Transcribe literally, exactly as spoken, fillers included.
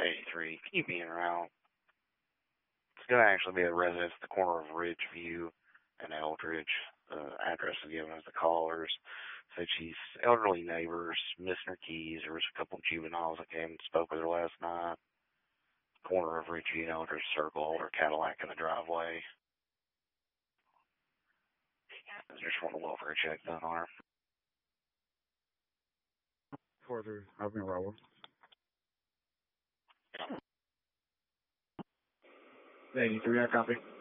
eighty-three. Can you be in around? It's going to actually be a residence at the corner of Ridgeview and Eldridge. The address is given as the callers. Said she's elderly neighbors, missing her keys. There was a couple of juveniles that came and spoke with her last night. Corner of Ridgeview and Eldridge Circle, older Cadillac in the driveway. I just want a welfare check done on her. four three, I've been rolling. eighty-three, I copy.